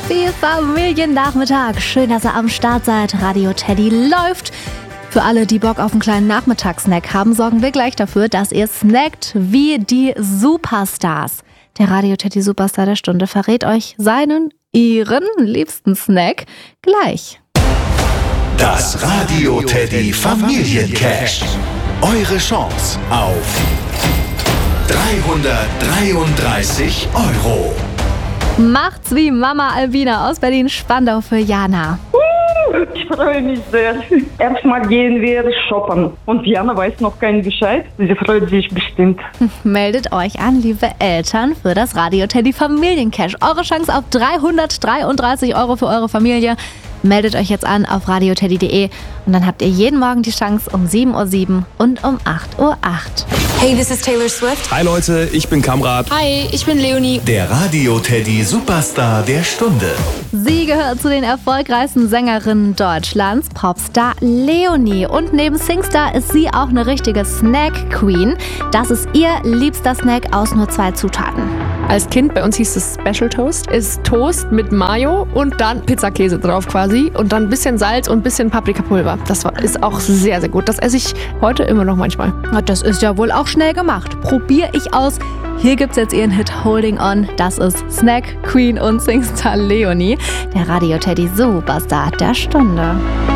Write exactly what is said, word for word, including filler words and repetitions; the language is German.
Happy Familiennachmittag. Schön, dass ihr am Start seid. Radio Teddy läuft. Für alle, die Bock auf einen kleinen Nachmittagssnack haben, sorgen wir gleich dafür, dass ihr snackt wie die Superstars. Der Radio Teddy Superstar der Stunde verrät euch seinen, ihren liebsten Snack gleich. Das Radio Teddy Familiencash. Eure Chance auf dreihundertdreiunddreißig Euro. Macht's wie Mama Albina aus Berlin-Spandau für Jana. Ich freue mich sehr. Erstmal gehen wir shoppen. Und Jana weiß noch keinen Bescheid. Sie freut sich bestimmt. Meldet euch an, liebe Eltern, für das Radio Teddy Familiencash. Eure Chance auf dreihundertdreiunddreißig Euro für eure Familie. Meldet euch jetzt an auf radioteddy punkt de und dann habt ihr jeden Morgen die Chance um sieben Uhr sieben und um acht Uhr acht. Hey, this is Taylor Swift. Hi Leute, ich bin Kamrat. Hi, ich bin Leonie. Der Radio Teddy Superstar der Stunde. Sie gehört zu den erfolgreichsten Sängerinnen Deutschlands, Popstar Leonie. Und neben Singstar ist sie auch eine richtige Snack-Queen. Das ist ihr liebster Snack aus nur zwei Zutaten. Als Kind, bei uns hieß es Special Toast, ist Toast mit Mayo und dann Pizzakäse drauf quasi und dann ein bisschen Salz und ein bisschen Paprikapulver. Das war, ist auch sehr, sehr gut. Das esse ich heute immer noch manchmal. Das ist ja wohl auch schnell gemacht. Probier ich aus. Hier gibt's jetzt ihren Hit Holding On. Das ist Snack Queen und Singstar Leonie, der Radio Teddy Superstar der Stunde.